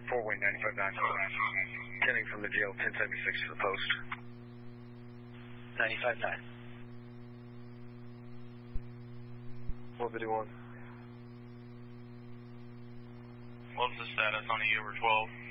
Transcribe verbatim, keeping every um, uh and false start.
four wing ninety-five nine. Tending from the jail, ten seventy-six to the post. ninety-five nine. one fifty-one. What's the status on the over twelve?